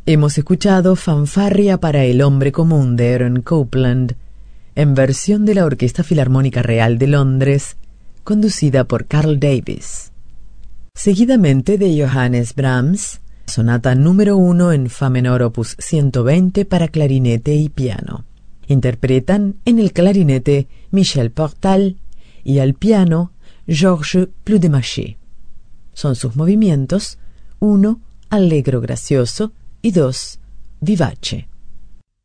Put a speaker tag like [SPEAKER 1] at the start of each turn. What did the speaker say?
[SPEAKER 1] Hemos escuchado Fanfarria para el hombre común de Aaron Copland, en versión de la Orquesta Filarmónica Real de Londres, conducida por Carl Davis. Seguidamente de Johannes Brahms, Sonata número 1 en Fa menor opus 120 para clarinete y piano. Interpretan en el clarinete Michel Portal y al piano Georges Pludemaché. Son sus movimientos 1, allegro gracioso, y 2, vivace.